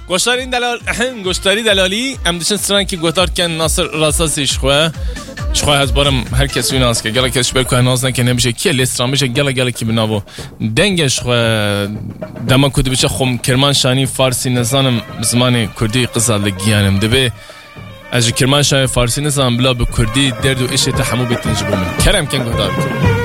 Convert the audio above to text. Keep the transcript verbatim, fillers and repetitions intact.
گوشتاری دلال گوشتاری دلالی ام دشن سران کی گوتار کن ناصر راساسیش خو شخو از بارم هر کسی ناز که گلا کسی بر ناز نکنه نمیشه کی لیسترام میشه گلا گلا کی بناو دنگش خو دما کدی بچه خم کرمانشانی فارسی نزانم زمان کردی قزال گیانم دبه از کرمانشانی فارسی نزانم بلا به کردی درد و عشق تحمل بتنجبم کرم کن گوتار